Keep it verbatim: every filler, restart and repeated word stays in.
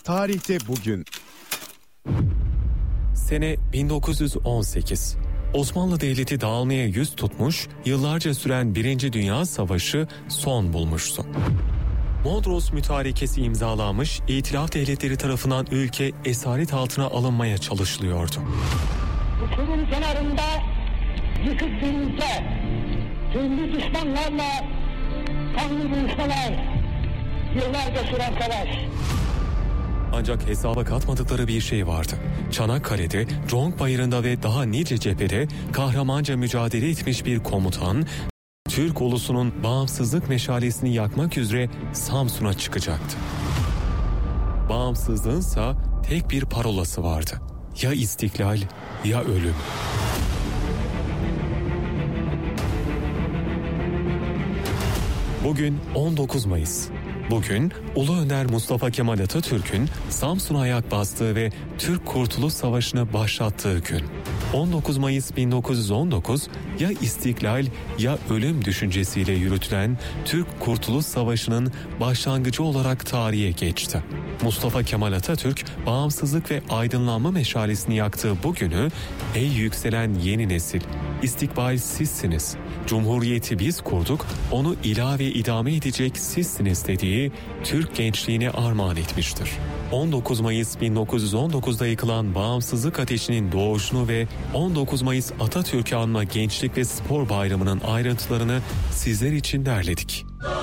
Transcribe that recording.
Tarihte bugün. Sene bin dokuz yüz on sekiz. Osmanlı Devleti dağılmaya yüz tutmuş, yıllarca süren Birinci Dünya Savaşı son bulmuştu. Mondros Mütarekesi imzalanmış, İtilaf devletleri tarafından ülke esaret altına alınmaya çalışılıyordu. Uçurum kenarında yıkık bir ülke, türlü düşmanlarla kanlı buluşmalar, yıllarca süren savaş. Ancak hesaba katmadıkları bir şey vardı. Çanakkale'de, Conk Bayırı'nda ve daha nice cephede kahramanca mücadele etmiş bir komutan, Türk ulusunun bağımsızlık meşalesini yakmak üzere Samsun'a çıkacaktı. Bağımsızlığınsa tek bir parolası vardı. Ya istiklal ya ölüm. Bugün on dokuz Mayıs. Bugün Ulu Önder Mustafa Kemal Atatürk'ün Samsun'a ayak bastığı ve Türk Kurtuluş Savaşı'nı başlattığı gün. on dokuz Mayıs bin dokuz yüz on dokuz ya istiklal ya ölüm düşüncesiyle yürütülen Türk Kurtuluş Savaşı'nın başlangıcı olarak tarihe geçti. Mustafa Kemal Atatürk bağımsızlık ve aydınlanma meşalesini yaktığı bu günü ey yükselen yeni nesil, istikbal sizsiniz, Cumhuriyeti biz kurduk, onu ilave idame edecek sizsiniz dediği Türk gençliğine armağan etmiştir. on dokuz Mayıs bin dokuz yüz on dokuzda yıkılan bağımsızlık ateşinin doğuşunu ve on dokuz Mayıs Atatürk'ü anma Gençlik ve Spor Bayramı'nın ayrıntılarını sizler için derledik.